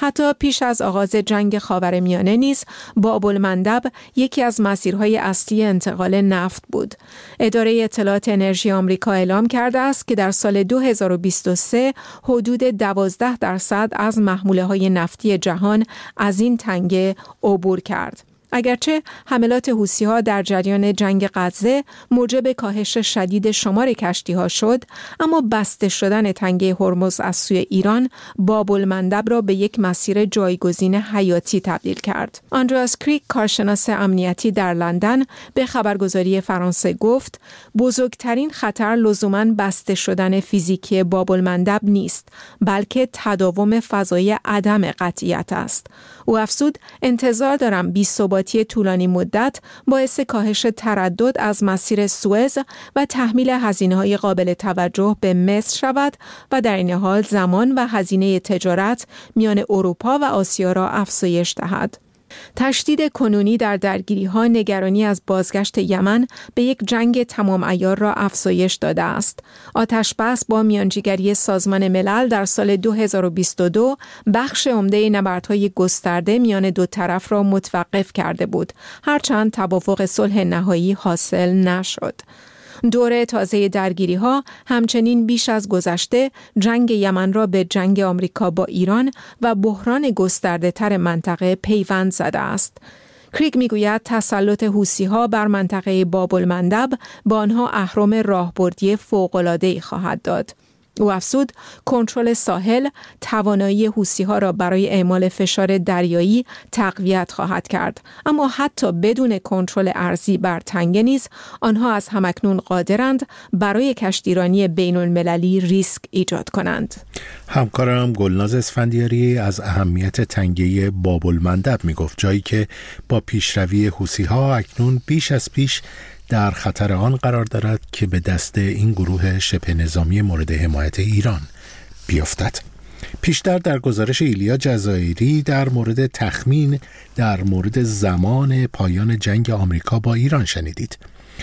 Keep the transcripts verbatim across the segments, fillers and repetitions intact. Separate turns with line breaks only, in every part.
حتی پیش از آغاز جنگ خاورمیانه نیز باب المندب یکی از مسیرهای اصلی انتقال نفت بود. اداره اطلاعات انرژی آمریکا اعلام کرده است که در سال دو هزار و بیست و سه حدود دوازده درصد از محموله‌های نفتی جهان از این تنگه عبور کرد. اگرچه حملات حوثی‌ها در جریان جنگ غزه موجب کاهش شدید شمار کشتی‌ها شد، اما بسته شدن تنگه هرمز از سوی ایران باب المندب را به یک مسیر جایگزین حیاتی تبدیل کرد. آندراس کریک، کارشناس امنیتی در لندن، به خبرگزاری فرانسه گفت بزرگترین خطر لزوماً بسته شدن فیزیکی باب المندب نیست، بلکه تداوم فضای عدم قطعیت است. او افزود انتظار دارم بی‌ثباتی طولانی مدت باعث کاهش تردد از مسیر سوئز و تحمیل هزینه‌های قابل توجه به مصر شود و در این حال زمان و هزینه تجارت میان اروپا و آسیا را افزایش دهد. تشدید کنونی در درگیری‌ها نگرانی از بازگشت یمن به یک جنگ تمام عیار را افزایش داده است. آتش‌بس با میانجیگری سازمان ملل در سال دو هزار و بیست و دو بخش عمده نبردهای گسترده میان دو طرف را متوقف کرده بود، هرچند توافق صلح نهایی حاصل نشد. دوره تازه درگیری‌ها همچنین بیش از گذشته جنگ یمن را به جنگ آمریکا با ایران و بحران گسترده‌تر منطقه پیوند زده است. کریگ میگوید تسلط حوثی‌ها بر منطقه باب المندب با آنها اهرم راهبردی فوق‌العاده‌ای خواهد داد. او افزود کنترل ساحل توانایی حوثی‌ها را برای اعمال فشار دریایی تقویت خواهد کرد، اما حتی بدون کنترل ارضی بر تنگه نیز آنها از همکنون قادرند برای کشتیرانی بین المللی ریسک ایجاد کنند.
همکارم گلناز اسفندیاری از اهمیت تنگه باب المندب میگفت، جایی که با پیشروی حوثی‌ها اکنون بیش از پیش در خطر آن قرار دارد که به دست این گروه شبه نظامی مورد حمایت ایران بیفتد. پیشتر در گزارش ایلیا جزایری در مورد تخمین در مورد زمان پایان جنگ آمریکا با ایران شنیدید.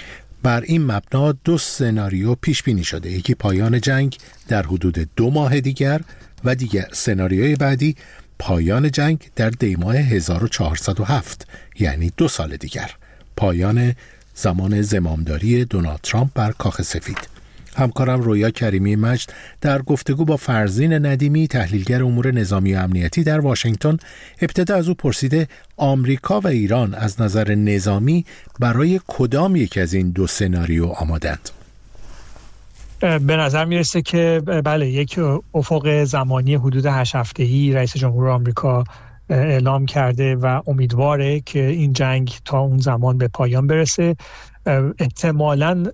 بر این مبنا دو سناریو پیش بینی شده، یکی پایان جنگ در حدود دو ماه دیگر و دیگر سناریوی بعدی پایان جنگ در دیماه هزار و چهارصد و هفت، یعنی دو سال دیگر، پایان زمان زمامداری دونالد ترامپ بر کاخ سفید. همکارم رویا کریمی مجد در گفتگو با فرزین ندیمی تحلیلگر امور نظامی و امنیتی در واشنگتن ابتدا از او پرسیده آمریکا و ایران از نظر نظامی برای کدام یک از این دو سناریو آمادند؟
به نظر میرسه که بله، یک افق زمانی حدود هشت هفته‌ای رئیس جمهور آمریکا اعلام کرده و امیدواره که این جنگ تا اون زمان به پایان برسه. احتمالاً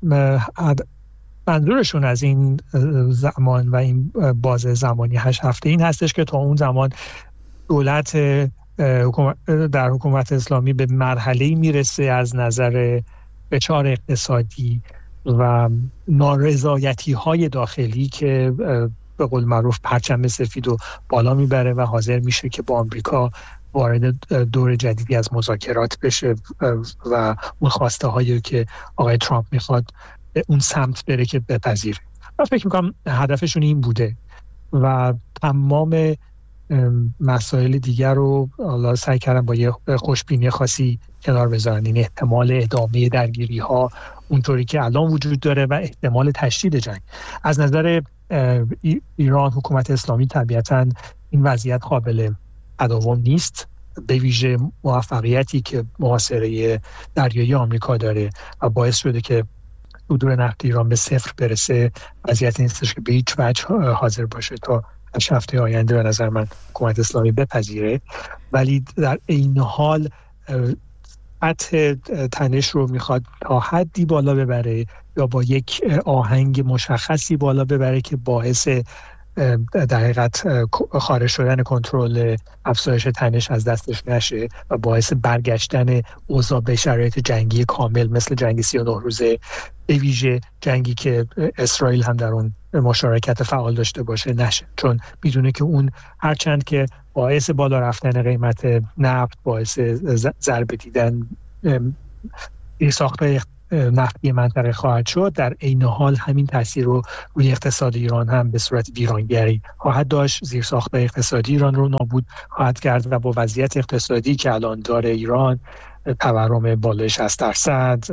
منظورشون از این زمان و این باز زمانی هشت هفته این هستش که تا اون زمان دولت در حکومت اسلامی به مرحله‌ای میرسه از نظر فشار اقتصادی و نارضایتی‌های داخلی که به قول معروف پرچم سفید و بالا میبره و حاضر میشه که با آمریکا وارد دور جدیدی از مذاکرات بشه و اون خواسته هایی که آقای ترامپ میخواد اون سمت بره که بپذیره. من فکر میکنم هدفشون این بوده و تمام مسائل دیگر رو الله سعی کردن با یه خوشبینی خاصی کنار بذارن. این احتمال ادامه درگیری ها اونطوری که الان وجود داره و احتمال تشدید جنگ. از نظر ایران، حکومت اسلامی، طبیعتاً این وضعیت قابل تداوم نیست، به ویژه موفقیتی که محاصره دریایی آمریکا داره و باعث شده که صدور نفت ایران به صفر برسه. وضعیت نیستش که به هیچ وجه حاضر باشه تا هشت هفته آینده به نظر من حکومت اسلامی بپذیره، ولی در این حال سطح تنش رو میخواد تا حدی بالا ببره یا با یک آهنگ مشخصی بالا ببره که باعث در حقیقت خارج شدن کنترل افزایش تنش از دستش نشه و باعث برگشتن اوضاع به شرایط جنگی کامل مثل جنگ سی و نه روزه، به ویژه جنگی که اسرائیل هم در اون مشارکت فعال داشته باشه نشه، چون میدونه که اون هرچند که باعث بالا رفتن قیمت نفت، باعث ضربه دیدن ساختار نفتی منطقه خواهد شد، در عین حال همین تاثیر رو روی اقتصاد ایران هم به صورت ویرانگری خواهد داشت. زیرساخت‌های اقتصادی ایران رو نابود خواهد کرد و با وضعیت اقتصادی که الان داره ایران، تورم بالای شصت درصد،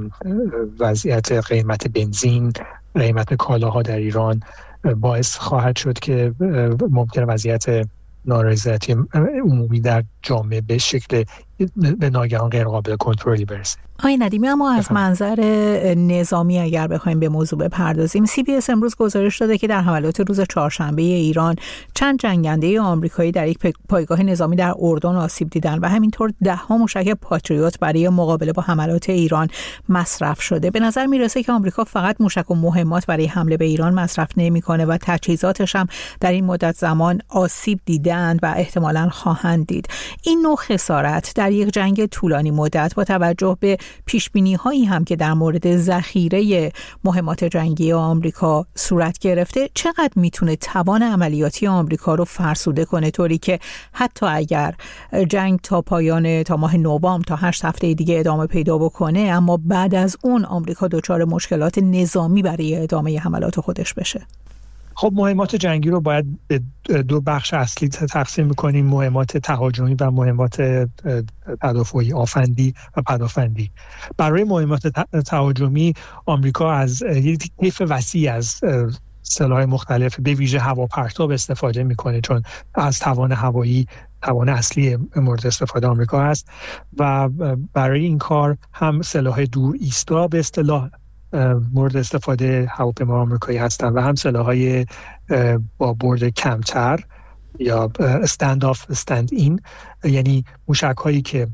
وضعیت قیمت بنزین، قیمت کالاها در ایران باعث خواهد شد که ممکنه وضعیت نارضایتی عمومی در جامعه به شکل به ناگهان غیر قابل کنترلی برسه.
آقای ندیمی، اما از منظر نظامی اگر بخوایم به موضوع بپردازیم، سی بی اس امروز گزارش داده که در حملات روز چهارشنبه ایران چند جنگنده آمریکایی در یک پایگاه نظامی در اردن آسیب دیدند و همینطور ده ها موشک پاتریوت برای مقابله با حملات ایران مصرف شده. به نظر میرسه که آمریکا فقط موشک و مهمات برای حمله به ایران مصرف نمیکنه و تجهیزاتش هم در این مدت زمان آسیب دیدند و احتمالاً خواهند دید. این نوع خسارت در یک جنگ طولانی مدت با توجه به پیشبینی هایی هم که در مورد ذخیره مهمات جنگی آمریکا صورت گرفته، چقدر میتونه توان عملیاتی آمریکا رو فرسوده کنه، طوری که حتی اگر جنگ تا پایان تا ماه نوامبر تا هشت هفته دیگه ادامه پیدا بکنه، اما بعد از اون آمریکا دچار مشکلات نظامی برای ادامه حملات خودش بشه؟
خب مهمات جنگی رو باید به دو بخش اصلی تقسیم می‌کنیم: مهمات تهاجمی و مهمات تدافعی، آفندی و پدافندی. برای مهمات تهاجمی آمریکا از یک طیف وسیع از سلاح مختلف به ویژه هواپرتاب استفاده می‌کنه، چون از توان هوایی توان اصلی مورد استفاده آمریکا هست و برای این کار هم سلاح دور ایستا به اصطلاح مورد استفاده هواپیما آمریکایی هستن و هم سلاح‌های با برد کمتر یا استند آف استند این، یعنی موشک‌هایی که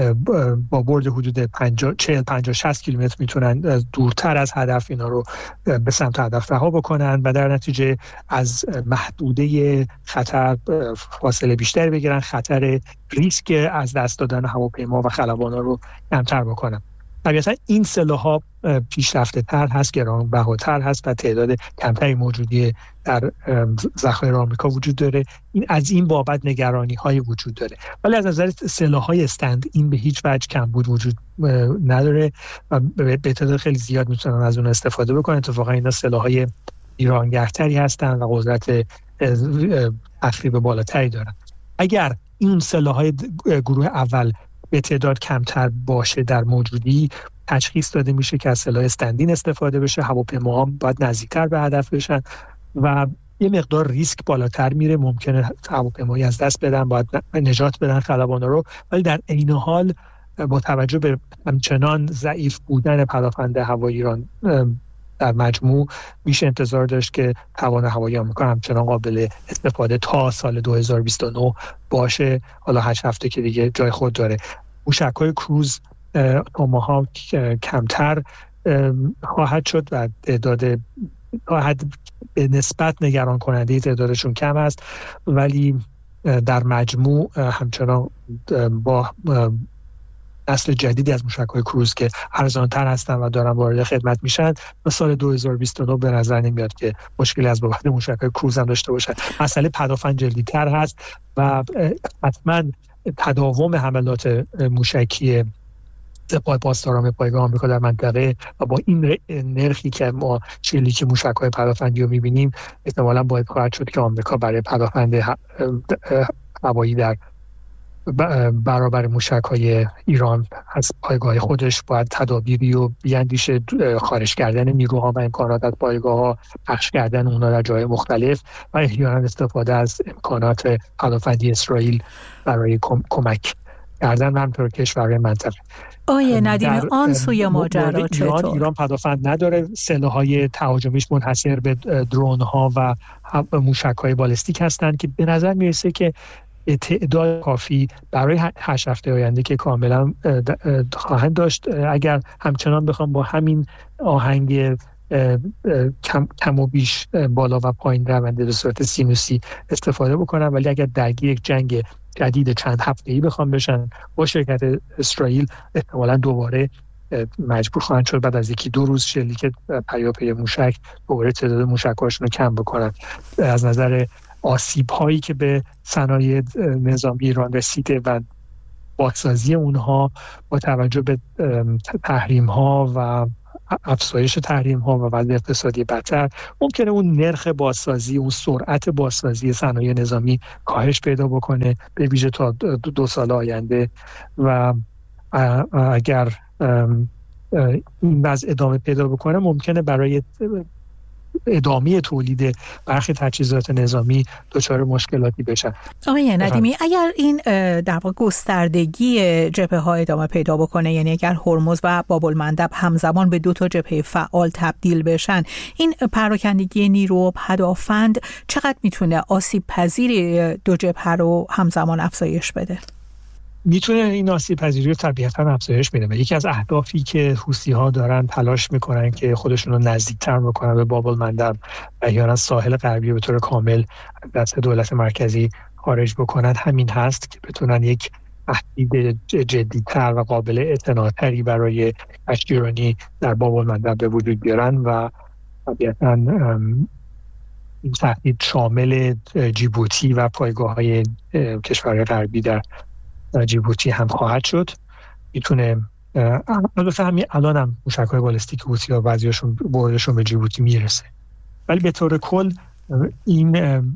با برد حدود چهل پنجاه شصت کیلومتر میتونن دورتر از هدف اینا رو به سمت هدف رها بکنن و در نتیجه از محدوده خطر فاصله بیشتری بگیرن، خطر ریسک از دست دادن هواپیما و خلبانا رو کمتر بکنن. طبیعتا این سلاح‌ها پیشرفته تر هست، گرانبهاتر هست و تعداد کمتری موجودی در ذخایر آمریکا وجود داره. این از این بابت نگرانی های وجود داره، ولی از نظر سلاح‌های استند این به هیچ وجه کمبود وجود نداره و به تعداد خیلی زیاد میتونن از اون استفاده بکنن. اتفاقا اینا سلاح‌های ایرانگرتری هستن و قدرت تخریب بالاتری دارن. اگر این سلاح‌های گروه اول به تعداد کمتر باشه در موجودی، تشخیص داده میشه که از سلاح استندین استفاده بشه، هواپیماها باید نزدیکتر به هدف بشن و یه مقدار ریسک بالاتر میره، ممکنه هواپیمایی از دست بدن، باید نجات بدن خلبانا رو، ولی در عین حال با توجه به همچنان ضعیف بودن پدافند هوایی ایران در مجموع میشه انتظار داشت که توان هوایی آمریکا همچنان قابل استفاده تا سال دو هزار و بیست و نه باشه. حالا هشت هفته که دیگه جای خود داره. موشک‌های کروز توماهاک کمتر خواهد شد و تعداد خواهد به نسبت نگران کننده تعدادشون کم است، ولی در مجموع همچنان با نسل جدیدی از موشک‌های کروز که ارزان‌تر هستن و دارن وارد خدمت میشن و سال دو هزار و بیست و نه به نظر نمیاد که مشکلی از بابت موشک‌های کروز هم داشته باشه. مسئله پدافند جدی‌تر هست و حتما تداوم حملات موشکی سپاه پاسداران پایگاه آمریکا در منطقه و با این نرخی که ما شلیک موشک‌های پدافندی رو می‌بینیم، احتمالاً باید خواهد شد که آمریکا برای پدافند هوایی در برابر موشک‌های ایران از پایگاه خودش باید تدابیری و بیاندیشه، خارج کردن نیروها و امکانات از پایگاه‌ها، پخش کردن اونها در جای مختلف و احیانا استفاده از امکانات پدافندی اسرائیل برای کمک کردن و همطور کشورهای منطقه.
آیه ندیمی، آن سوی ماجرا چطور؟
ایران ایران پدافند نداره، سلاح‌های تهاجمیش منحصر به درون‌ها و موشک‌های بالستیک هستند که به نظر میرسه که تعداد کافی برای هشت هفته آینده که کاملا خواهند داشت. اگر همچنان بخوام با همین آهنگ کم, کم و بیش بالا و پایین رونده به صورت سینوسی استفاده بکنم، ولی اگر درگیر یک جنگ جدید چند هفته‌ای بخوام بشن با شرکت اسرائیل، احتمالاً دوباره مجبور خواهند شد بعد از یکی دو روز شلیک پیاپی موشک دوباره تعداد موشک‌هاشون رو کم بکنن. از نظر آسیب هایی که به صنایع نظامی ایران رسیده و بازسازی اونها با توجه به تحریم ها و افزایش تحریم ها و وضع اقتصادی بدتر ممکنه اون نرخ بازسازی، اون سرعت بازسازی صنایع نظامی کاهش پیدا بکنه به ویژه تا دو سال آینده و اگر این وضع ادامه پیدا بکنه ممکنه برای ادامه تولید برخی تجهیزات نظامی دچار مشکلاتی بشن.
آقای ندیمی، اگر این در واقع گستردگی جبهه ها ادامه پیدا بکنه، یعنی اگر هرمز و باب‌المندب همزمان به دو تا جبهه فعال تبدیل بشن، این پراکندگی نیرو و پدافند چقدر میتونه آسیب پذیر دو جبهه رو همزمان افزایش بده؟
میتونه این آسیب پذیری رو طبیعتاً افزایش بده و یکی از اهدافی که حوثی‌ها دارن تلاش میکنن که خودشون رو نزدیکتر بکنن به باب‌المندب و یا ساحل غربی به طور کامل از دست دولت مرکزی خارج بکنن همین هست که بتونن یک تهدید جدی‌تر و قابل اعتناع‌تری برای کشتیرانی در باب‌المندب به وجود بیارن و طبیعتاً این تهدید شامل جیبوتی و پایگاه‌های کشورهای غربی در جیبوتی هم خواهد شد. میتونه البته همین الان هم موشک‌های بالستیک حوثی‌ها بعضیاشون بردشون به جیبوتی میرسه، ولی به طور کل این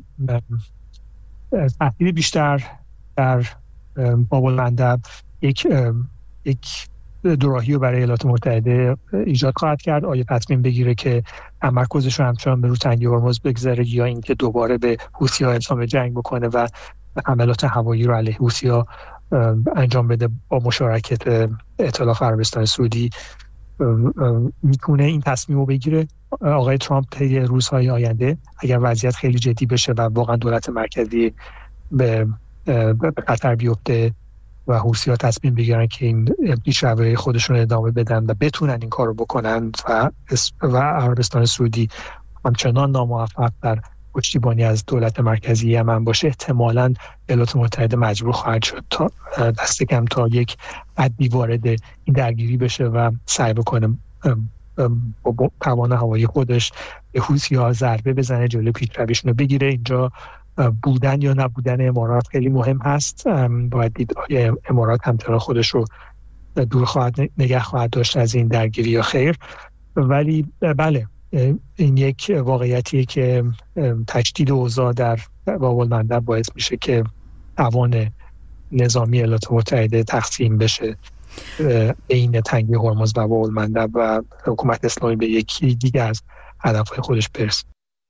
تهدید بیشتر در باب‌المندب یک یک دوراهی رو برای ایالات متحده ایجاد خواهد کرد. آیا تصمیم بگیره که تمرکزش رو همچنان به رو تنگه هرمز بگذاره یا اینکه دوباره به حوثی‌ها اعلام جنگ بکنه و حملات هوایی رو علیه حوثی‌ها انجام بده با مشارکت ائتلاف عربستان سعودی. میتونه این تصمیم رو بگیره آقای ترامپ طی روزهای آینده اگر وضعیت خیلی جدی بشه و واقعا دولت مرکزی به به خطر بیفته و حوثی‌ها تصمیم بگیرن که این پیشروی خودشون ادامه بدن و بتونن این کارو بکنن و و عربستان سعودی همچنان ناموفق در پشتیبانی از دولت مرکزی یمن باشه، احتمالاً ایالات متحده مجبور خواهد شد تا دست کم تا یک حدی وارد این درگیری بشه و سعی بکنه با توان هوایی خودش به حوثی‌ها ضربه بزنه، جلوی پیشرویشون رو بگیره. اینجا بودن یا نبودن امارات خیلی مهم هست. باید دید امارات همچنان خودش رو دور خواهد نگه خواهد داشت از این درگیری یا خیر. ولی بله، این یک واقعیتیه که تجدید اوضاع در باب‌المندب باعث میشه که توان نظامی ایالات متحده تقسیم بشه بین تنگه هرمز و باب‌المندب و حکومت اسلامی به یکی دیگه از هدفهای خودش برسه.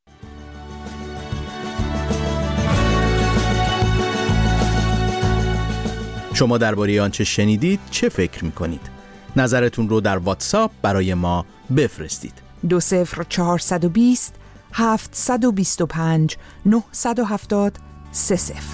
شما درباره آنچه شنیدید چه فکر می‌کنید؟ نظرتون رو در واتساپ برای ما بفرستید.
دو صفر چهارصد و بیست هفتصد و بیست و پنج نهصد و هفتاد سه صفر.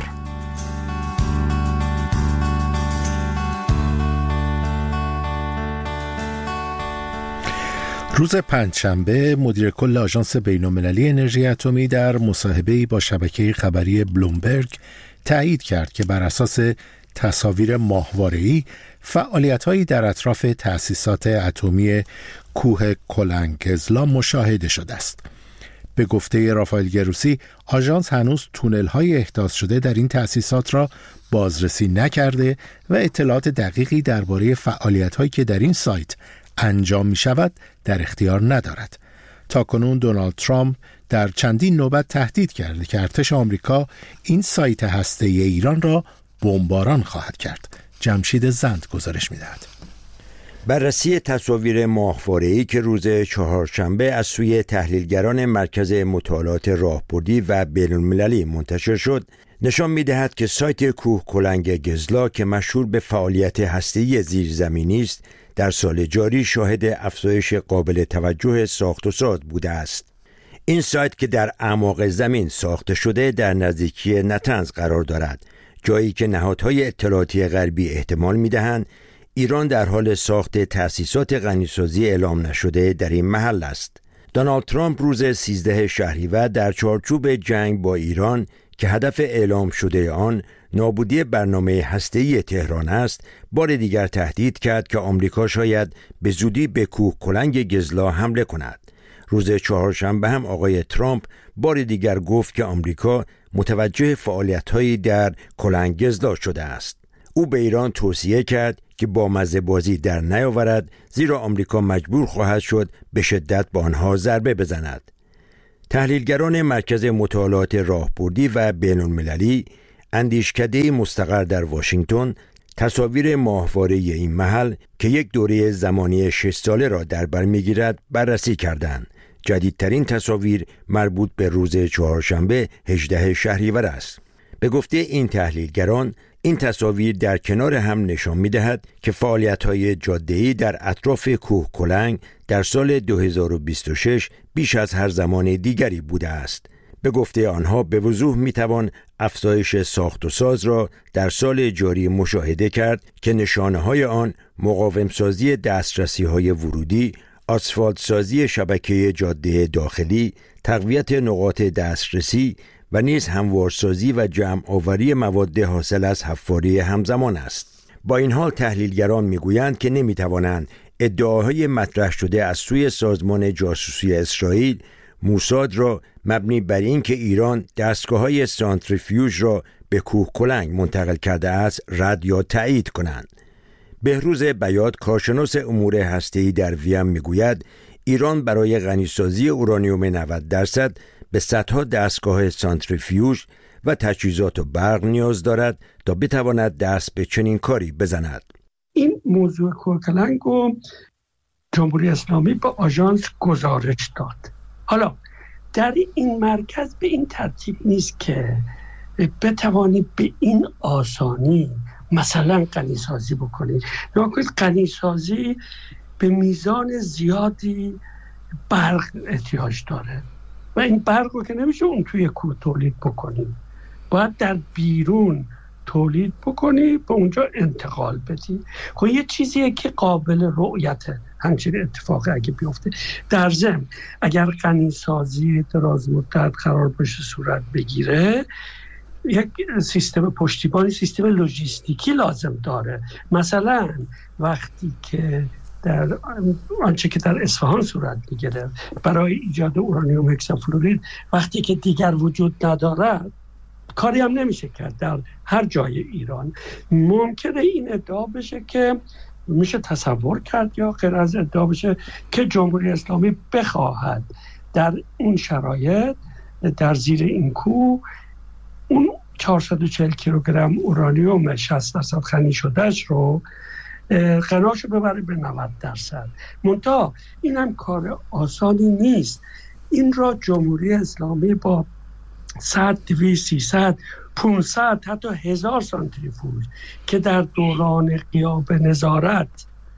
روز پنجشنبه مدیر کل آژانس بین‌المللی انرژی اتمی در مصاحبه‌ای با شبکه خبری بلومبرگ تایید کرد که بر اساس تصاویر ماهواره‌ای فعالیت‌هایی در اطراف تأسیسات اتمی کوه کلنگزلا مشاهده شده است. به گفته رافائل گروسی، آژانس هنوز تونل‌های احداث شده در این تأسیسات را بازرسی نکرده و اطلاعات دقیقی درباره فعالیت‌هایی که در این سایت انجام می‌شود در اختیار ندارد. تاکنون دونالد ترامپ در چندین نوبت تهدید کرده که ارتش آمریکا این سایت هسته‌ای ایران را بمباران خواهد کرد. جمشید زند گزارش می‌دهد.
بررسی تصاویر ماهواره‌ای که روز چهارشنبه از سوی تحلیلگران مرکز مطالعات راهبردی و بین‌المللی منتشر شد نشان می‌دهد که سایت کوه کلنگ گزلا که مشهور به فعالیت هسته‌ای زیرزمینی است در سال جاری شاهد افزایش قابل توجه ساخت و ساز بوده است. این سایت که در اعماق زمین ساخته شده در نزدیکی نتنز قرار دارد، جایی که نهادهای اطلاعاتی غربی احتمال می‌دهند ایران در حال ساخت تأسیسات غنیسازی اعلام نشده در این محل است. دونالد ترامپ روز سیزده شهریور در چارچوب جنگ با ایران که هدف اعلام شده آن نابودی برنامه هسته‌ای تهران است، بار دیگر تهدید کرد که آمریکا شاید به زودی به کوه کلنگ گزلا حمله کند. روز چهارشنبه هم آقای ترامپ بار دیگر گفت که آمریکا متوجه فعالیت‌هایی در کلنگ گزلا شده است. او به ایران توصیه کرد که با مزه بازی در نیاورد، زیرا آمریکا مجبور خواهد شد به شدت به آنها ضربه بزند. تحلیلگران مرکز مطالعات راهبردی و بین‌المللی، اندیشکده مستقر در واشنگتن، تصاویر ماهواره این محل که یک دوره زمانی شش ساله را در بر می‌گیرد بررسی کردند. جدیدترین تصاویر مربوط به روز چهارشنبه هجدهم شهریور است. به گفته این تحلیلگران، این تصاویر در کنار هم نشان می‌دهد که فعالیت‌های جاده‌ای در اطراف کوه کلنگ در سال دو هزار و بیست و شش بیش از هر زمان دیگری بوده است. به گفته آنها به وضوح می‌توان افزایش ساخت و ساز را در سال جاری مشاهده کرد که نشانه‌های آن مقاوم‌سازی دسترسی‌های ورودی، آسفالت سازی شبکه جاده داخلی، تقویت نقاط دسترسی و نیز هموارسازی و جمع آوری مواد حاصل از حفاری همزمان است. با این حال تحلیلگران میگویند که نمیتوانند ادعاهای مطرح شده از سوی سازمان جاسوسی اسرائیل موساد را مبنی بر این که ایران دستگاه‌های سانتریفیوژ را به کوه کلنگ منتقل کرده است رد یا تایید کنند. بهروز بیات، کارشناس امور هسته‌ای در وین، میگوید ایران برای غنیسازی اورانیوم نود درصد به صدها دستگاه سانتریفیوژ و تجهیزات و برق نیاز دارد تا بتواند دست به چنین کاری بزند.
این موضوع کوه کلنگ رو جمهوری اسلامی به آژانس گزارش داد. حالا در این مرکز به این ترتیب نیست که بتوانی به این آسانی مثلا غنیسازی بکنید. یا که غنیسازی به میزان زیادی برق احتیاج داره و این برق رو که نمیشه اون توی کوه تولید بکنی، باید در بیرون تولید بکنی، به اونجا انتقال بدی. خب یه چیزیه که قابل رؤیته همچین اتفاقی اگه بیفته. در ضمن اگر غنیسازی دراز مدت قرار باشه صورت بگیره، یک سیستم پشتیبانی، سیستم لوجستیکی لازم داره. مثلا وقتی که در آنچه که در اصفهان صورت میگیره برای ایجاد اورانیوم هکسافلورید، وقتی که دیگر وجود ندارد کاری هم نمیشه کرد در هر جای ایران. ممکنه این ادعا بشه که میشه تصور کرد یا غیر از ادعا بشه که جمهوری اسلامی بخواهد در اون شرایط در زیر این کوه اون چهارصد و چهل کیلوگرم اورانیوم شصت درصد غنی شدهش رو غناشو ببره به نود درصد. منتها این هم کار آسانی نیست. این را جمهوری اسلامی با صد، دویست، سیصد، پانصد حتی هزار سانتریفوژ که در دوران غیاب نظارت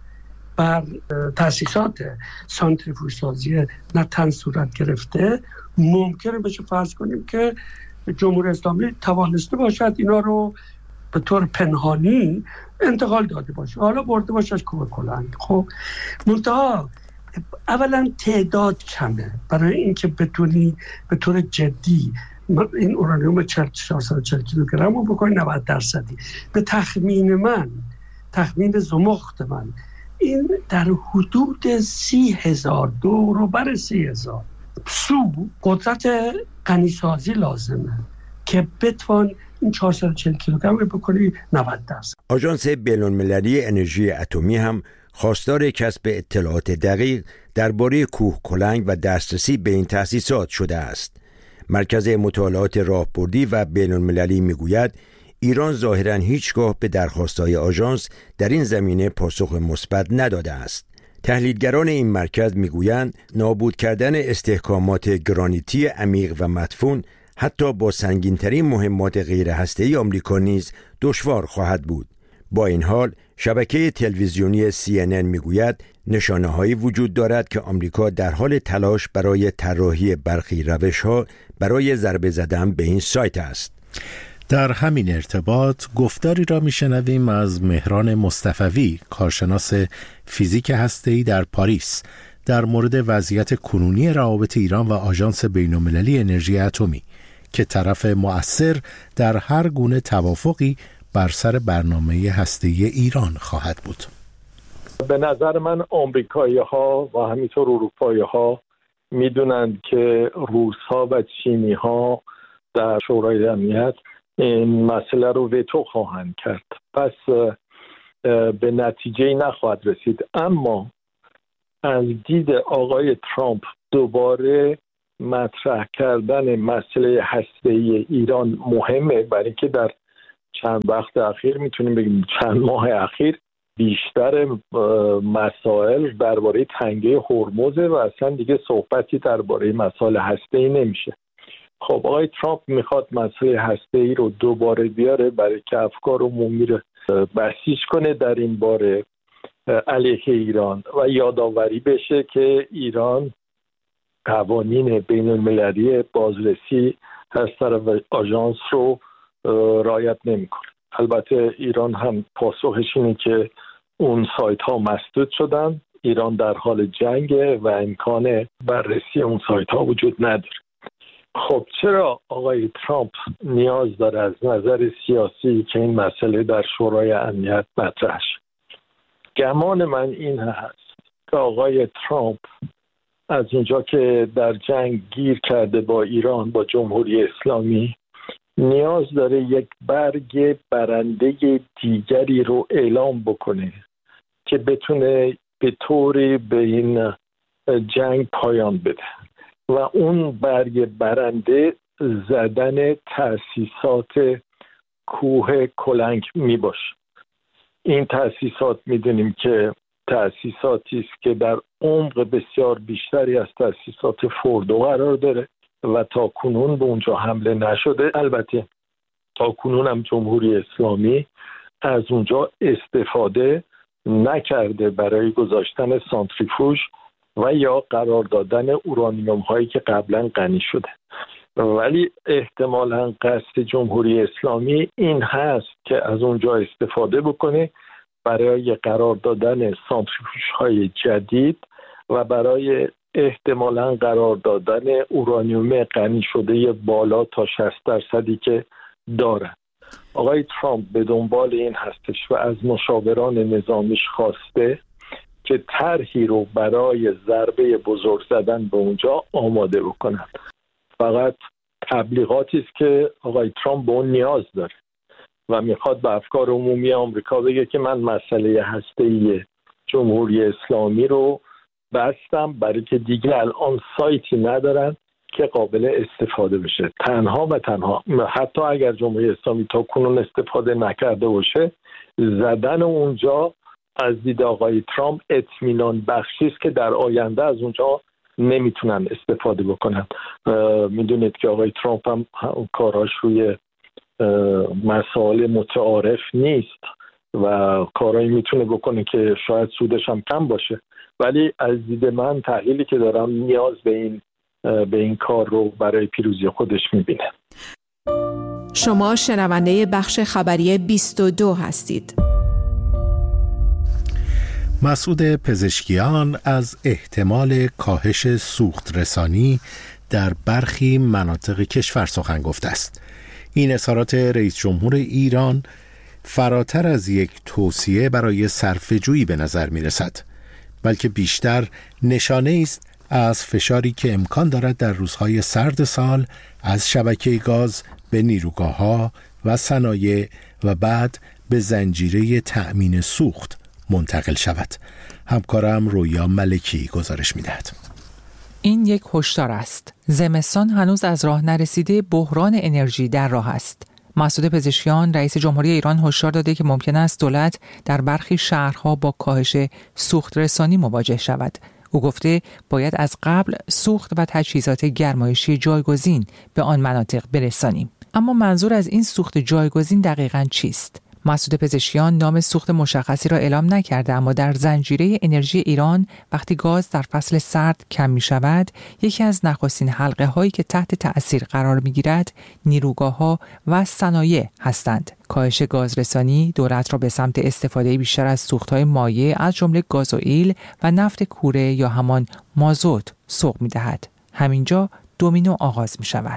بر تأسیسات سانتریفوژ سازی نتن صورت گرفته، ممکنه بشه فرض کنیم که جمهوری اسلامی توانسته باشد اینا رو به طور پنهانی انتقال داده باشه، حالا برده باشه از کوه کلنگ. خب منتها اولا تعداد کمه برای اینکه بتونی به طور جدی این اورانیوم چهارصد و چهل کیلوگرم رو بکنی نود درصدی. به تخمین من، تخمین زمخت من، این در حدود سی هزار دو رو بر سی هزار سو قدرت غنیسازی لازمه که بتوان این چهارصد و چهل کیلوگرم رو بکنی نود درصد.
آژانس بین‌المللی انرژی اتمی هم خواستار کسب اطلاعات دقیق درباره کوه کلنگ و دسترسی به این تأسیسات شده است. مرکز مطالعات راهبردی و بین‌المللی میگوید ایران ظاهراً هیچگاه به درخواست‌های آژانس در این زمینه پاسخ مثبت نداده است. تحلیلگران این مرکز میگویند نابود کردن استحکامات گرانیتی عمیق و مدفون حتی با سنگین‌ترین مهمات غیر هسته‌ای آمریکا نیز دشوار خواهد بود. با این حال شبکه تلویزیونی سی ان ان میگوید نشانه‌هایی وجود دارد که آمریکا در حال تلاش برای طراحی برخی روش‌ها برای ضربه زدن به این سایت است.
در همین ارتباط گفتاری را میشنویم از مهران مصطفوی، کارشناس فیزیک هسته‌ای در پاریس، در مورد وضعیت کنونی روابط ایران و آژانس بین‌المللی انرژی اتمی که طرف مؤثر در هر گونه توافقی بر سر برنامه هسته‌ای ایران خواهد بود.
به نظر من آمریکایی‌ها و همینطور اروپایی‌ها میدونند که روس‌ها و چینی‌ها در شورای امنیت این مسئله رو وتو خواهند کرد پس به نتیجه نخواهد رسید. اما از دید آقای ترامپ دوباره مطرح کردن مسئله هسته‌ای ایران مهمه، برای اینکه در چند وقت اخیر، میتونیم بگیم چند ماه اخیر، بیشتر مسائل درباره تنگه هرمز و اصلا دیگه صحبتی درباره مسائل هسته‌ای نمیشه. خب آقای ترامپ میخواد مسئله هسته‌ای رو دوباره بیاره برای که افکار عمومی رو بسیج کنه در این باره علیه ایران و یادآوری بشه که ایران قوانین بین المللی بازرسی از طرف آژانس رو رعایت نمیکنه. البته ایران هم پاسخش اینه که اون سایت ها مسدود شدن، ایران در حال جنگه و امکان بررسی اون سایت ها وجود نداره. خب چرا آقای ترامپ نیاز داره از نظر سیاسی که این مسئله در شورای امنیت مطرح شه؟ گمان من این هست که آقای ترامپ از اونجا که در جنگ گیر کرده با ایران، با جمهوری اسلامی، نیاز داره یک برگ برنده دیگری رو اعلام بکنه که بتونه به طوری به این جنگ پایان بده و اون برگ برنده زدن تأسیسات کوه کلنگ می باشه. این تأسیسات میدونیم که تأسیساتی است که در عمق بسیار بیشتری از تأسیسات فوردو قرار داره و تا کنون به اونجا حمله نشده. البته تا کنون هم جمهوری اسلامی از اونجا استفاده نکرده برای گذاشتن سانتریفوژ و یا قرار دادن اورانیوم هایی که قبلا غنی شده. ولی احتمالاً قصد جمهوری اسلامی این هست که از اونجا استفاده بکنه برای قرار دادن سانتریفوژ های جدید و برای احتمالاً قرار دادن اورانیوم غنی شده بالا تا شصت درصدی که داره. آقای ترامپ به دنبال این هستش و از مشاوران نظامیش خواسته که طرحی رو برای ضربه بزرگ زدن به اونجا آماده بکنن. فقط تبلیغاتی است که آقای ترامپ به اون نیاز داره و میخواد به افکار عمومی آمریکا بگه که من مسئله هسته‌ای جمهوری اسلامی رو بستم، برای که دیگه الان سایتی ندارن که قابل استفاده بشه. تنها و تنها، حتی اگر جمهوری اسلامی تا کنون استفاده نکرده باشه، زدن اونجا از دید آقای ترامپ اطمینان بخشی است که در آینده از اونجا نمیتونن استفاده بکنن. میدونید که آقای ترامپ هم کاراش روی مسائل متعارف نیست و کارایی میتونه بکنه که شاید سودش هم کم باشه، ولی از دید من تحلیلی که دارم نیاز به این به این کار رو برای پیروزی خودش میبینه.
شما شنونده بخش خبری بیست و دو هستید.
مسعود پزشکیان از احتمال کاهش سوخت رسانی در برخی مناطق کشور سخن گفته است. این اظهارات رئیس جمهور ایران فراتر از یک توصیه برای صرفه‌جویی به نظر می رسد، بلکه بیشتر نشانه است از فشاری که امکان دارد در روزهای سرد سال از شبکه گاز به نیروگاه‌ها و صنایع و بعد به زنجیره تأمین سوخت منتقل شود. همکارم رویا ملکی گزارش می‌دهد.
این یک هشدار است. زمستان هنوز از راه نرسیده، بحران انرژی در راه است. مسعود پزشکیان رئیس جمهوری ایران هشدار داده که ممکن است دولت در برخی شهرها با کاهش سوخت رسانی مواجه شود. او گفته باید از قبل سوخت و تجهیزات گرمایشی جایگزین به آن مناطق برسانیم. اما منظور از این سوخت جایگزین دقیقاً چیست؟ مسعود پزشکیان نام سوخت مشخصی را اعلام نکرده، اما در زنجیره انرژی ایران وقتی گاز در فصل سرد کم می شود، یکی از نخستین حلقه هایی که تحت تأثیر قرار می گیرد نیروگاه ها و صنایع هستند. کاهش گازرسانی دولت را به سمت استفاده بیشتر از سوخت های مایع از جمله گازوئیل و نفت کوره یا همان مازوت سوق می دهد. همینجا دومینو آغاز می شود.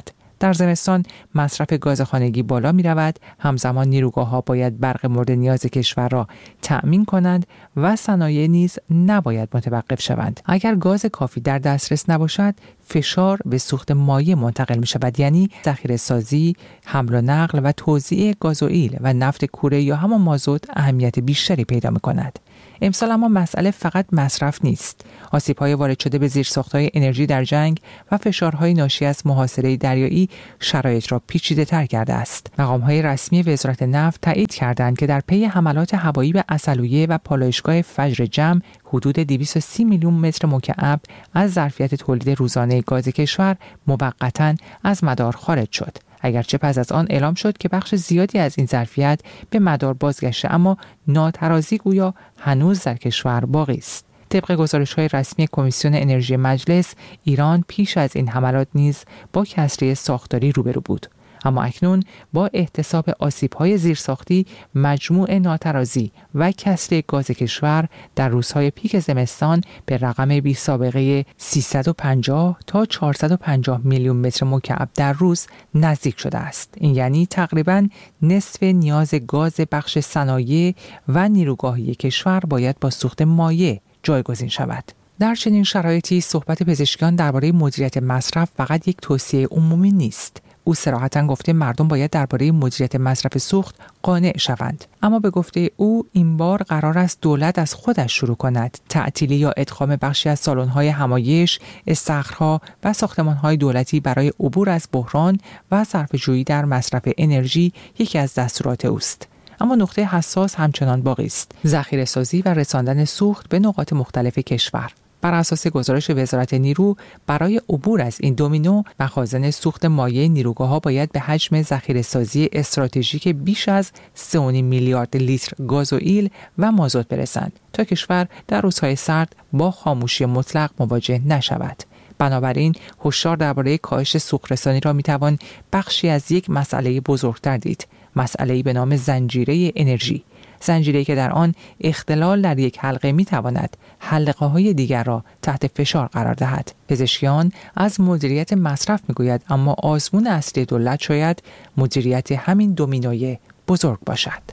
در زمستان مصرف گاز خانگی بالا می رود، همزمان نیروگاه‌ها باید برق مورد نیاز کشور را تأمین کنند و صنایع نیز نباید متوقف شوند. اگر گاز کافی در دسترس نباشد، فشار به سوخت مایع منتقل می شود، یعنی ذخیره سازی، حمل و نقل و توزیع گازوئیل و نفت کوره یا همان مازوت اهمیت بیشتری پیدا می کند. امسال اما مسئله فقط مصرف نیست. آسیب‌های وارد شده به زیرساخت‌های انرژی در جنگ و فشارهای ناشی از محاصره دریایی شرایط را پیچیده‌تر کرده است. مقام‌های رسمی وزارت نفت تایید کردند که در پی حملات هوایی به عسلویه و پالایشگاه فجر جم حدود دویست و سی میلیون متر مکعب از ظرفیت تولید روزانه گاز کشور موقتاً از مدار خارج شد. اگرچه پس از آن اعلام شد که بخش زیادی از این ظرفیت به مدار بازگشته، اما ناترازی گویا هنوز در کشور باقی است. طبق گزارش‌های رسمی کمیسیون انرژی مجلس، ایران پیش از این حملات نیز با کسری ساختاری روبرو بود. اما اکنون با احتساب آسیب‌های زیرساختی، مجموع ناترازی و کسری گاز کشور در روزهای پیک زمستان به رقم بی سابقه سیصد و پنجاه تا چهارصد و پنجاه میلیون متر مکعب در روز نزدیک شده است. این یعنی تقریباً نصف نیاز گاز بخش صنایع و نیروگاهی کشور باید با سوخت مایع جایگزین شود. در چنین شرایطی صحبت پزشکیان درباره مدیریت مصرف فقط یک توصیه عمومی نیست. او صراحتاً گفته مردم باید درباره مدیریت مصرف سوخت قانع شوند. اما به گفته او این بار قرار است دولت از خودش شروع کند. تعطیلی یا ادغام بخشی از سالن‌های همایش، استخرها و ساختمان‌های دولتی برای عبور از بحران و صرفه‌جویی در مصرف انرژی یکی از دستورات اوست. اما نقطه حساس همچنان باقی است: ذخیره سازی و رساندن سوخت به نقاط مختلف کشور. بر اساس گزارش وزارت نیرو، برای عبور از این دومینو، مخازن سوخت مایع نیروگاه‌ها باید به حجم ذخیره‌سازی استراتژیک بیش از سه و نیم میلیارد لیتر گازوئیل و مازوت برسند تا کشور در روزهای سرد با خاموشی مطلق مواجه نشود. بنابراین هشدار درباره کاهش سوخت‌رسانی را می‌توان بخشی از یک مسئله بزرگتر دید، مسئله‌ای به نام زنجیره انرژی. زنجیره‌ای که در آن اختلال در یک حلقه می‌تواند حلقه‌های دیگر را تحت فشار قرار دهد. پزشکیان از مدیریت مصرف می‌گوید، اما آزمون اصلی دولت شاید مدیریت همین دومینوی بزرگ باشد.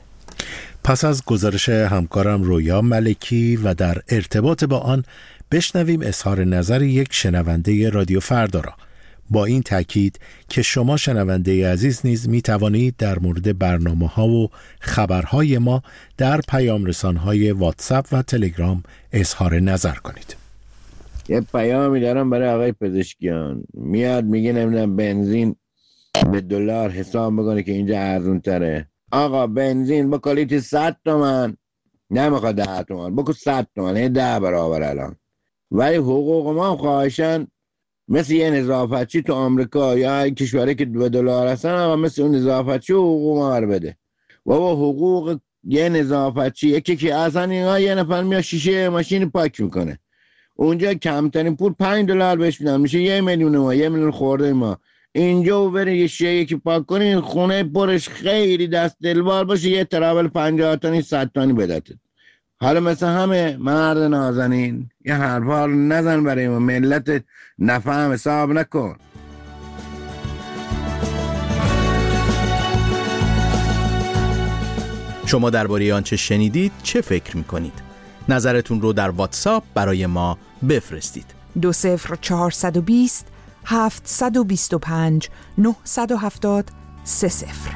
پس از گزارش همکارم رویا ملکی و در ارتباط با آن بشنویم اظهار نظر یک شنونده رادیو فردا را، با این تاکید که شما شنونده عزیز نیز می توانید در مورد برنامه‌ها و خبرهای ما در پیام رسان‌های واتساپ و تلگرام اظهار نظر کنید.
یه پیامی دارم برای آقای پزشکیان، میاد میگه نمیدونم بنزین به دلار حساب بکنه که اینجا ارزون تره. آقا بنزین با کالیتی صد تومن نمیخواد ده تومن، بکن صد تومن، یه ده برابر الان. ولی حقوق ما خواهشن مثل یه نظافتچی تو آمریکا یا کشوری که به دلار هستن، اما مثل اون نظافتچی حقوق ما رو بده. و با حقوق یه نظافتچی یکی که اصلا اینا یه نفر میاد شیشه ماشین پاک میکنه، اونجا کمترین پول پنج دلار بهش میدن، میشه یه میلیون ما، یه میلیون خورده ما. اینجا بری یه شیشه یکی پاک کنی، خونه پرش خیلی دست دلوار باشه، یه ترابل پنجاه تانی صد تانی بدهد. حالا مثل همه مرد نازنین یه حرفا رو نزن برای ما، ملت نفهم حساب نکن.
شما درباره آنچه شنیدید چه فکر میکنید؟ نظرتون رو در واتساپ برای ما بفرستید.
دو صفر چهارصد و بیست هفتصد و بیست و پنج نهصد و هفتاد سه صفر.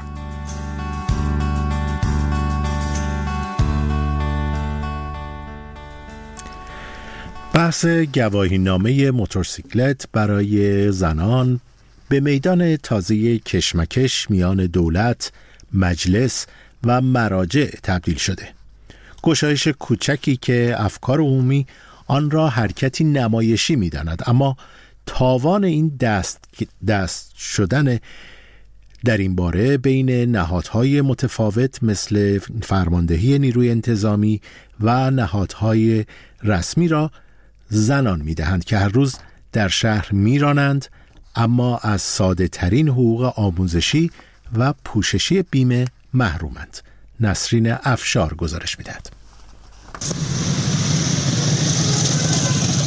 بحث گواهینامه موتورسیکلت برای زنان به میدان تازه کشمکش میان دولت، مجلس و مراجع تبدیل شده. گشایش کوچکی که افکار عمومی آن را حرکتی نمایشی می‌داند، اما تاوان این دست دست شدن در این باره بین نهادهای متفاوت مثل فرماندهی نیروی انتظامی و نهادهای رسمی را زنان می‌دهند که هر روز در شهر می‌رانند، اما از ساده ترین حقوق آموزشی و پوششی بیمه محرومند. نسرین افشار گزارش می‌دهد.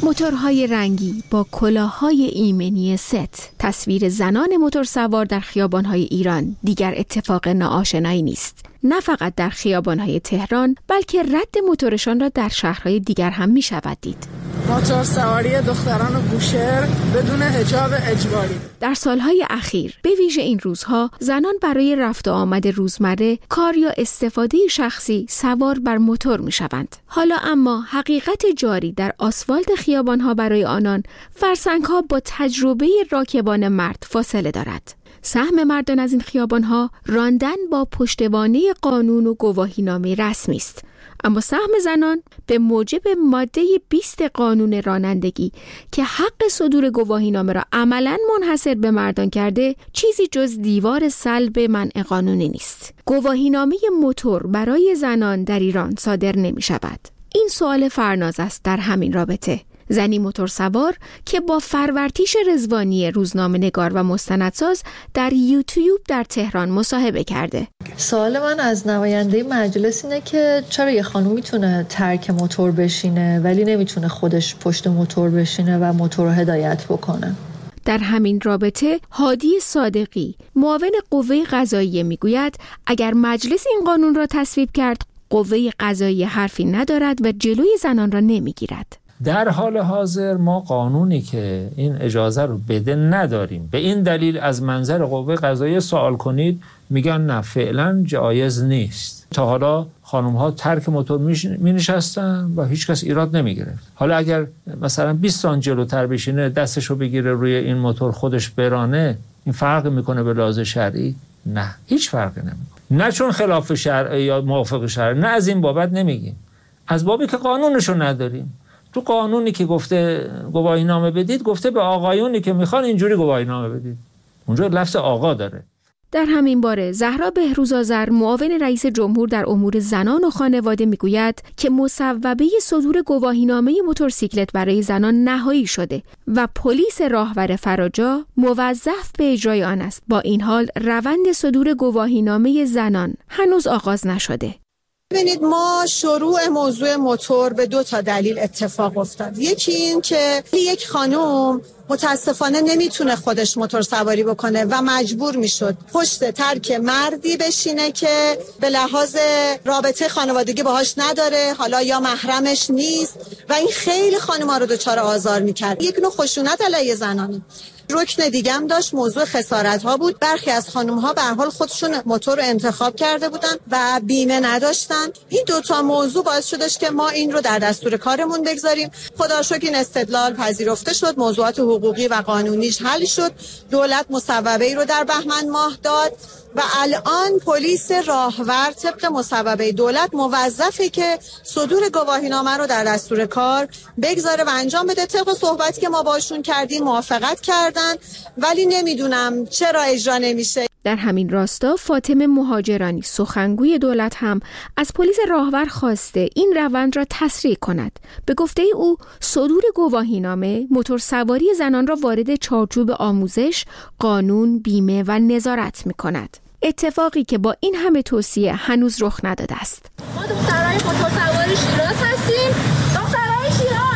موتورهای رنگی با کلاههای ایمنی ست. تصویر زنان موتورسوار در خیابانهای ایران دیگر اتفاق ناآشنایی نیست. نه فقط در خیابانهای تهران، بلکه رد موتورشان را در شهرهای دیگر هم می شود دید.
موتورسواری دختران بوشهر بدون حجاب اجباری.
در سالهای اخیر به ویژه این روزها زنان برای رفت و آمد روزمره، کار یا استفاده شخصی سوار بر موتور می شوند. حالا اما حقیقت جاری در آسفالت خیابانها برای آنان فرسنگها با تجربه راکبان مرد فاصله دارد. سهم مردان از این خیابانها راندن با پشتوانه قانون و گواهینامه رسمی است، اما سهم زنان به موجب ماده بیست قانون رانندگی که حق صدور گواهینامه را عملاً منحصر به مردان کرده، چیزی جز دیوار سلب منع قانونی نیست. گواهینامه موتور برای زنان در ایران صادر نمی شود. این سوال فرناز است در همین رابطه. زنی موتورسوار که با فرورتیش رضوانی روزنامه‌نگار و مستندساز در یوتیوب در تهران مصاحبه کرده.
سوال من از نماینده مجلس اینه که چرا یه خانم میتونه ترک موتور بشینه ولی نمیتونه خودش پشت موتور بشینه و موتور رو هدایت بکنه؟
در همین رابطه هادی صادقی معاون قوه قضاییه میگوید اگر مجلس این قانون را تصویب کرد، قوه قضاییه حرفی ندارد و جلوی زنان را نمیگیرد.
در حال حاضر ما قانونی که این اجازه رو بده نداریم. به این دلیل از منظر قوه قضاییه سوال کنید، میگن نه فعلا جایز نیست. تا حالا خانم ها ترک موتور می نشستن و هیچ کس ایراد نمی گرفت. حالا اگر مثلا بیست سانت جلوتر بشینه، دستشو بگیره روی این موتور خودش برانه، این فرق میکنه به لحاظ شرعی؟ نه، هیچ فرقی نمیکنه. نه چون خلاف شرع یا موافق شرع، نه از این بابت نمیگیم، از بابی که قانونشو نداریم. تو قانونی که گفته گواهینامه بدید، گفته به آقایونی که میخوان اینجوری گواهینامه بدید. اونجا لفظ آقا داره.
در همین باره زهرا بهروزآذر معاون رئیس جمهور در امور زنان و خانواده میگوید که مصوبه صدور گواهینامه موتورسیکلت برای زنان نهایی شده و پلیس راهور فراجا موظف به اجرای آن است. با این حال روند صدور گواهینامه زنان هنوز آغاز نشده.
ببینید، ما شروع موضوع موتور به دو تا دلیل اتفاق افتاد. یکی این که یک خانم متاسفانه نمیتونه خودش موتور سواری بکنه و مجبور میشد پشت ترک مردی بشینه که به لحاظ رابطه خانوادگی باهاش نداره، حالا یا محرمش نیست و این خیلی خانم‌ها رو دچار آزار میکرد. یک نوع خشونت علیه زنانه. رکن دیگه هم داشت، موضوع خسارت ها بود. برخی از خانم ها به هر حال خودشون موتور رو انتخاب کرده بودن و بیمه نداشتن. این دوتا موضوع باعث شدش که ما این رو در دستور کارمون بگذاریم. خدا رو شکر این استدلال پذیرفته شد، موضوعات حقوقی و قانونیش حل شد. دولت مصوبه‌ای رو در بهمن ماه داد و الان پلیس راهور طبق مصوبه دولت موظفه که صدور گواهینامه رو در دستور کار بگذاره و انجام بده. طبق صحبتی که ما باشون کردیم موافقت کردن، ولی نمیدونم چرا اجرا نمیشه.
در همین راستا فاطمه مهاجرانی سخنگوی دولت هم از پلیس راهور خواسته این روند را تسریع کند. به گفته او صدور گواهینامه موتورسواری زنان را وارد چارچوب آموزش، قانون، بیمه و نظارت می‌کند. اتفاقی که با این همه توصیه هنوز رخ نداده است.
ما دخترای موتورسوار شیراز هستیم. دخترای شیراز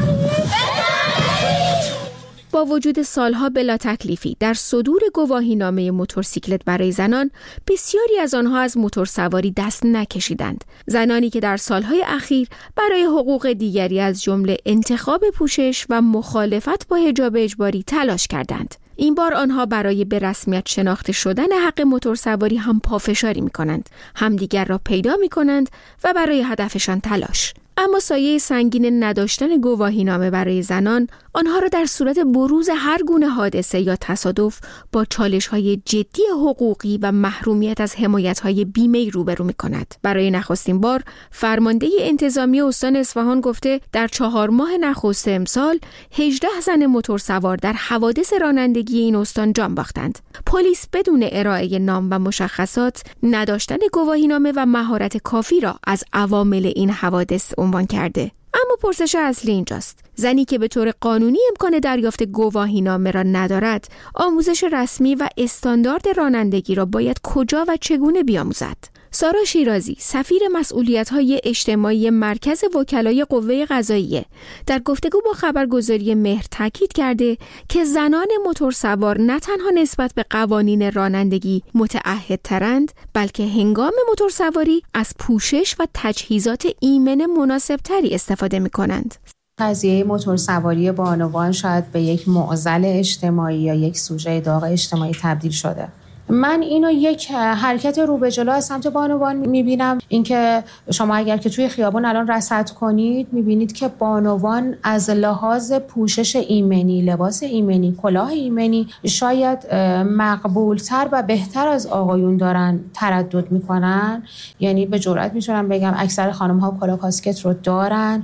با وجود سالها بلا تکلیفی در صدور گواهینامه موتورسیکلت برای زنان، بسیاری از آنها از موتورسواری دست نکشیدند. زنانی که در سالهای اخیر برای حقوق دیگری از جمله انتخاب پوشش و مخالفت با حجاب اجباری تلاش کردند. این بار آنها برای به رسمیت شناخته شدن حق موتورسواری هم پافشاری می‌کنند، همدیگر را پیدا می‌کنند و برای هدفشان تلاش. اما سایه سنگین نداشتن گواهینامه برای زنان آنها را در صورت بروز هر گونه حادثه یا تصادف با چالش‌های جدی حقوقی و محرومیت از حمایت‌های بیمه‌ای روبرو می‌کند. برای نخستین بار فرمانده انتظامی استان اصفهان گفته در چهار ماه نخست امسال هجده زن موتورسوار در حوادث رانندگی این استان جان باختند. پلیس بدون ارائه نام و مشخصات، نداشتن گواهینامه و مهارت کافی را از عوامل این حوادث عنوان کرده. اما پرسش اصلی اینجاست: زنی که به طور قانونی امکان دریافت گواهینامه را ندارد، آموزش رسمی و استاندارد رانندگی را باید کجا و چگونه بیاموزد؟
سارا شیرازی، سفیر مسئولیت‌های اجتماعی مرکز وکلای قوه قضاییه، در گفتگو با خبرگزاری مهر تاکید کرده که زنان موتورسوار نه تنها نسبت به قوانین رانندگی متعهدترند، بلکه هنگام موتورسواری از پوشش و تجهیزات ایمن مناسبتری استفاده می‌کنند.
قضیه موتورسواری بانوان شاید به یک معضل اجتماعی یا یک سوژه داغ اجتماعی تبدیل شده. من اینو یک حرکت رو به جلو از سمت بانوان میبینم. اینکه شما اگر که توی خیابان الان رصد کنید میبینید که بانوان از لحاظ پوشش ایمنی، لباس ایمنی، کلاه ایمنی شاید مقبولتر و بهتر از آقایون دارن تردد میکنن. یعنی به جرئت میتونم بگم اکثر خانم ها کلاه کاسکت رو دارن،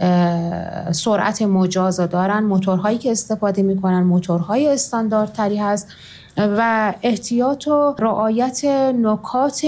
سرعت مجاز رو دارن، موتورهایی که استفاده میکنن موتورهای استانداردتری هست و احتیاط و رعایت نکات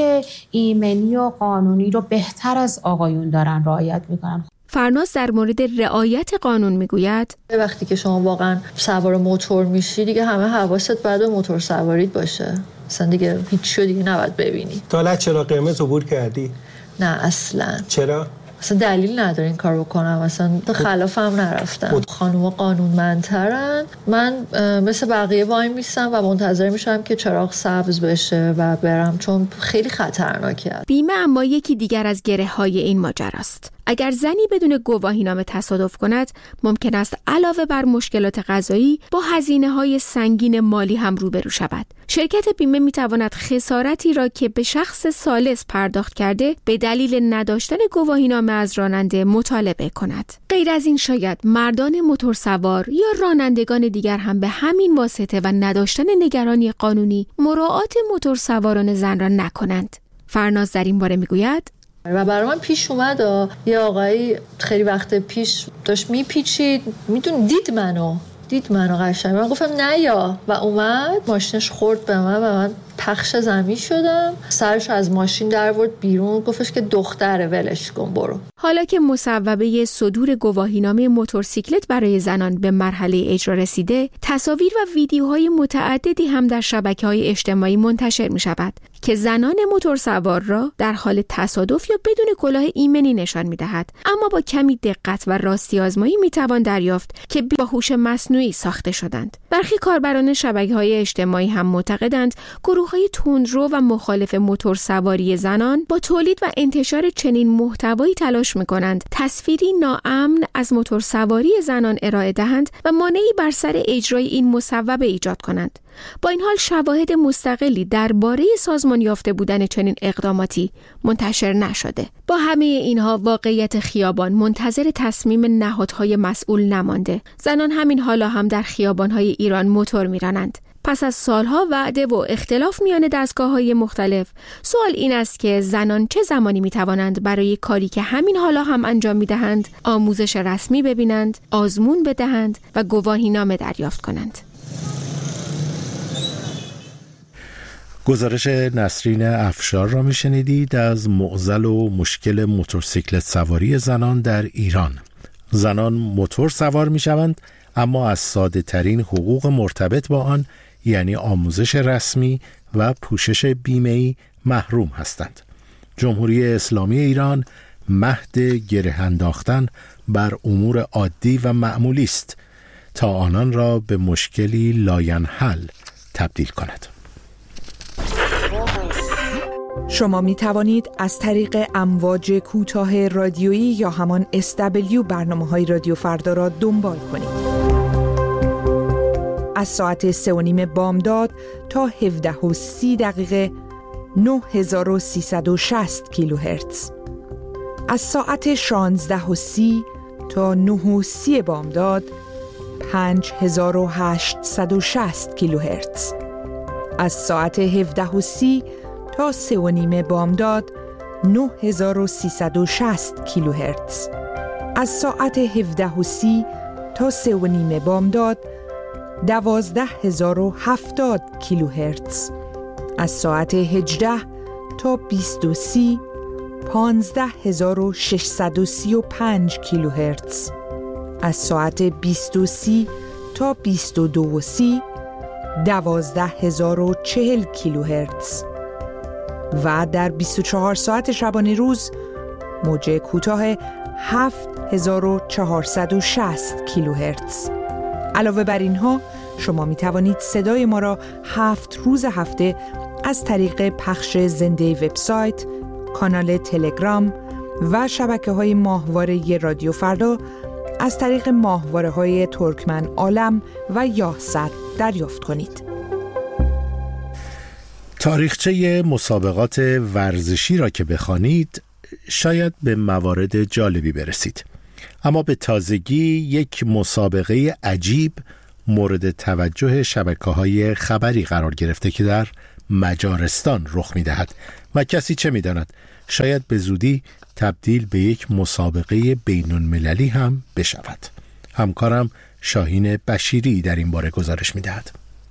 ایمنی و قانونی رو بهتر از آقایون دارن رعایت میکنن.
فرناز در مورد رعایت قانون میگوید
وقتی که شما واقعا سوار موتور میشی دیگه همه حواست باید موتور سواریت باشه، مثلا دیگه هیچ چیزی دیگه نباید ببینی.
تا حالا چرا قرمز عبور کردی؟
نه اصلا.
چرا؟
اصلا دلیل نداره این کار بکنم، اصلا خلاف هم نرفتم. خانوما قانونمندترن، من مثل بقیه وای میستم و منتظر میشم که چراغ سبز بشه و برم، چون خیلی خطرناکه.
بیمه اما یکی دیگر از گره های این ماجراست. اگر زنی بدون گواهینامه تصادف کند، ممکن است علاوه بر مشکلات قضایی با هزینه‌های سنگین مالی هم روبرو شود. شرکت بیمه می‌تواند خسارتی را که به شخص ثالث پرداخت کرده به دلیل نداشتن گواهینامه از راننده مطالبه کند. غیر از این شاید مردان موتورسوار یا رانندگان دیگر هم به همین واسطه و نداشتن نگرانی قانونی مراعات موتورسواران زن را نکنند. فرناز در این باره می‌گوید
و برای من پیش اومد یه آقایی خیلی وقت پیش داشت میپیچید، میدون دید منو دید منو قشنگ، من گفتم نه یا، و اومد ماشینش خورد به من و من پخش زمین شدم. سرش از ماشین در آورد بیرون، گفتش که دختره ولش کن برو.
حالا که مصوبه صدور گواهینامه موتورسیکلت برای زنان به مرحله اجرا رسیده، تصاویر و ویدیوهای متعددی هم در شبکه‌های اجتماعی منتشر می شود که زنان موتورسوار را در حال تصادف یا بدون کلاه ایمنی نشان می دهد. اما با کمی دقت و راستی آزمایی می توان دریافت که با هوش مصنوعی ساخته شدند. برخی کاربران شبکه‌های اجتماعی هم معتقدند گروه‌های تندرو و مخالف موتورسواری زنان با تولید و انتشار چنین محتوایی تلاش می‌کنند تصویری ناامن از موتورسواری زنان ارائه دهند و مانعی بر سر اجرای این مصوبه ایجاد کنند. با این حال شواهد مستقلی درباره سازمان یافته بودن چنین اقداماتی منتشر نشده. با همه اینها واقعیت خیابان منتظر تصمیم نهادهای مسئول نمانده. زنان همین حالا هم در خیابان‌های ایران موتور می‌رانند. پس از سالها وعده و اختلاف میان دستگاه‌های مختلف، سوال این است که زنان چه زمانی می‌توانند برای کاری که همین حالا هم انجام می‌دهند آموزش رسمی ببینند، آزمون بدهند و گواهینامه دریافت کنند.
گزارش نسرین افشار را میشنیدید از معضل و مشکل موتورسیکلت سواری زنان در ایران. زنان موتور سوار میشوند اما از ساده ترین حقوق مرتبط با آن، یعنی آموزش رسمی و پوشش بیمه‌ای، محروم هستند. جمهوری اسلامی ایران مهد گره انداختن بر امور عادی و معمولی است تا آنان را به مشکلی لاینحل تبدیل کند.
شما می توانید از طریق امواج کوتاه رادیویی یا همان اس دبلیو برنامه‌های رادیو فردا را دنبال کنید. از ساعت سه و نیم بامداد تا هفده و سی دقیقه نه هزار و سیصد و شصت کیلوهرتز. از ساعت شانزده و سی تا نه و سی بامداد پنج هزار و هشتصد و شصت کیلوهرتز. از ساعت هفده و سی تا سه و نیم بامداد نه هزار و سیصد و شصت کیلوهرتز. از ساعت هفده و سی تا سه و نیم بامداد دوازده هزار و هفتاد کیلوهرتز. از ساعت هجده تا بیست و سی پانزده هزار و ششصد و سی و پنج کیلوهرتز. از ساعت بیست و سی تا بیست و دو و سی دوازده هزار و چهل کیلوهرتز. و در بیست و چهار ساعت شبانه روز موج کوتاه هفت هزار و چهارصد و شصت کیلوهرتز. علاوه بر اینها شما می توانید صدای ما را هفت روز هفته از طریق پخش زنده وبسایت، کانال تلگرام و شبکه‌های ماهواره رادیو فردا از طریق ماهواره‌های ترکمن عالم و یاهصد دریافت کنید.
تاریخچه مسابقات ورزشی را که بخوانید شاید به موارد جالبی برسید، اما به تازگی یک مسابقه عجیب مورد توجه شبکه‌های خبری قرار گرفته که در مجارستان رخ می‌دهد و کسی چه می‌داند شاید به زودی تبدیل به یک مسابقه بین‌المللی هم بشود. همکارم شاهین بشیری در این باره گزارش می‌دهد.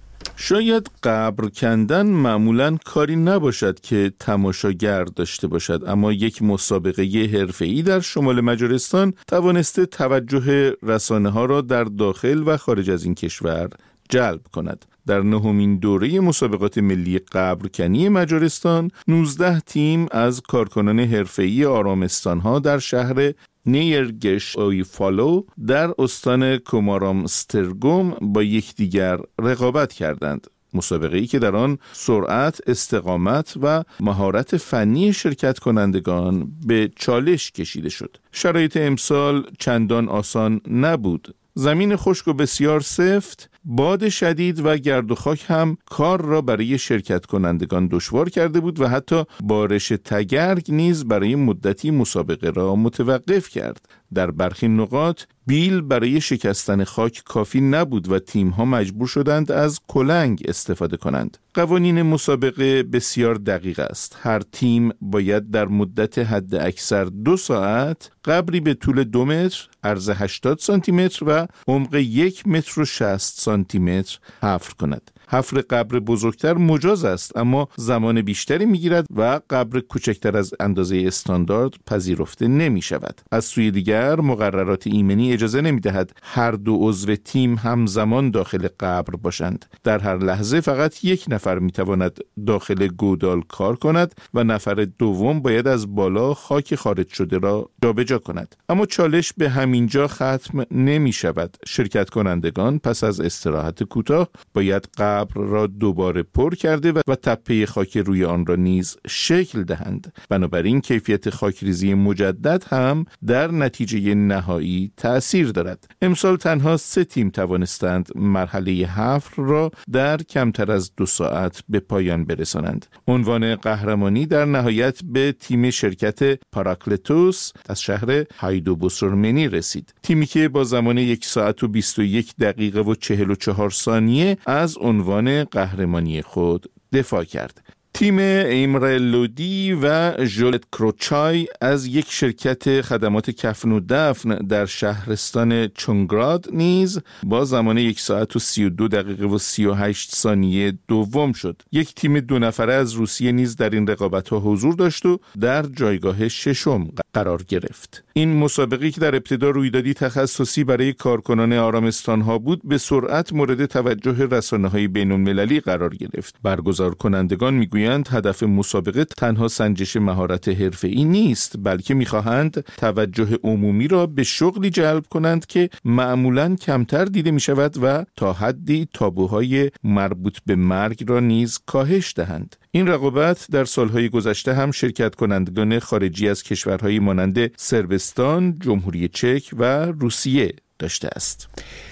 شاید قبر کندن معمولاً کاری نباشد که تماشاگر داشته باشد، اما یک مسابقه حرفه‌ای در شمال مجارستان توانسته توجه رسانه‌ها را در داخل و خارج از این کشور جلب کند. در نهمین دوره مسابقات ملی قبرکنی مجارستان، نوزده تیم از کارکنان حرفه‌ای آرامستان‌ها در شهر نیرگش اویفالو در استان کومارامسترگوم با یکدیگر رقابت کردند. مسابقه‌ای که در آن سرعت، استقامت و مهارت فنی شرکت کنندگان به چالش کشیده شد. شرایط امسال چندان آسان نبود. زمین خشک و بسیار سفت، باد شدید و گرد و خاک هم کار را برای شرکت کنندگان دشوار کرده بود و حتی بارش تگرگ نیز برای مدتی مسابقه را متوقف کرد. در برخی نقاط بیل برای شکستن خاک کافی نبود و تیم‌ها مجبور شدند از کلنگ استفاده کنند. قوانین مسابقه بسیار دقیق است. هر تیم باید در مدت حد اکثر دو ساعت قبری به طول دو متر، عرض هشتاد سانتی متر و عمق یک متر و شصت سانتی متر حفر کند. حفر قبر بزرگتر مجاز است، اما زمان بیشتری میگیرد و قبر کوچکتر از اندازه استاندارد پذیرفته نمی شود. از سوی دیگر مقررات ایمنی اجازه نمی دهد هر دو عضو تیم همزمان داخل قبر باشند. در هر لحظه فقط یک نفر می تواند داخل گودال کار کند و نفر دوم باید از بالا خاک خارج شده را جابجا کند. اما چالش به همینجا ختم نمی شود. شرکت کنندگان پس از استراحت کوتاه باید قبر را دوباره پر کرده و تپه خاک روی آن را نیز شکل دهند. بنابراین کیفیت خاکریزی مجدد هم در نتیجه نهایی تأثیر دارد. امسال تنها سه تیم توانستند مرحله حفر را در کمتر از دو ساعت به پایان برسانند. عنوان قهرمانی در نهایت به تیم شرکت پاراکلتوس از شهر هایدوبوسورمنی رسید. تیمی که با زمان یک ساعت و بیست و یک دقیقه و چهل و چهار ثانیه از عنوان قهرمانی خود دفاع کرد. تیم ایمره لودی و ژولت کروچای از یک شرکت خدمات کفن و دفن در شهرستان چونگراد نیز با زمان یک ساعت و سی و دو دقیقه و سی و هشت ثانیه دوم شد. یک تیم دو نفره از روسیه نیز در این رقابت‌ها حضور داشت و در جایگاه ششم قرار گرفت. این مسابقه که در ابتدا رویدادی تخصصی برای کارکنان آرامستان‌ها بود، به سرعت مورد توجه رسانه‌های بین‌المللی قرار گرفت. برگزار کنندگان می‌گویند هدف مسابقه تنها سنجش مهارت حرفه‌ای نیست، بلکه می‌خواهند توجه عمومی را به شغلی جلب کنند که معمولاً کمتر دیده می‌شود و تا حدی تابوهای مربوط به مرگ را نیز کاهش دهند. این رقابت در سالهای گذشته هم شرکت کنندگان خارجی از کشورهای مانند صربستان، جمهوری چک و روسیه داشته است.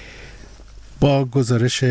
با گزارش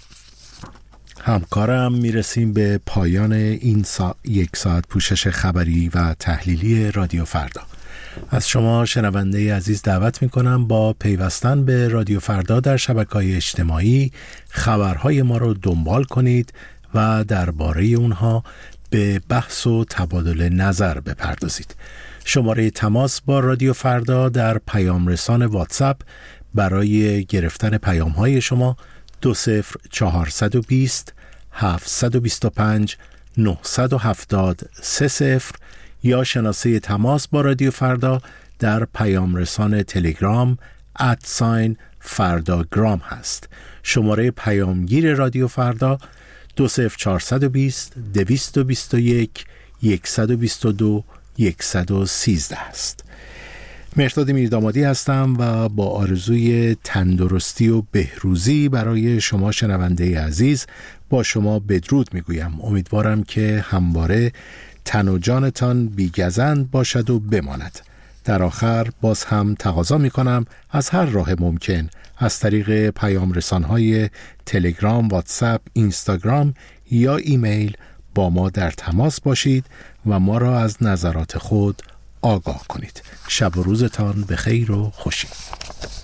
همکارم میرسیم به پایان این سا... یک ساعت پوشش خبری و تحلیلی رادیو فردا. از شما شنونده عزیز دعوت میکنم با پیوستن به رادیو فردا در شبکه‌های اجتماعی خبرهای ما رو دنبال کنید و درباره اونها به بحث و تبادل نظر بپردازید. شماره تماس با رادیو فردا در پیام رسان واتساپ برای گرفتن پیام های شما دو صفر چهارصد و بیست هفتصد و بیست و پنج نهصد و هفتاد سه صفر یا شناسه تماس با رادیو فردا در پیام رسان تلگرام @ساین فرداگرام هست. شماره پیامگیر رادیو فردا دو صفر چهارصد و بیست دویست و بیست و یک دو دو یک یک سه است. مهرداد میردامادی هستم و با آرزوی تندرستی و بهروزی برای شما شنونده عزیز با شما بدرود میگویم. امیدوارم که همواره تن و جانتان بی‌گزند باشد و بماند. در آخر باز هم تقاضا میکنم از هر راه ممکن از طریق پیام رسانهای تلگرام، واتساپ، اینستاگرام یا ایمیل با ما در تماس باشید و ما را از نظرات خود آگاه کنید. شب و روزتان به خیر و خوشی.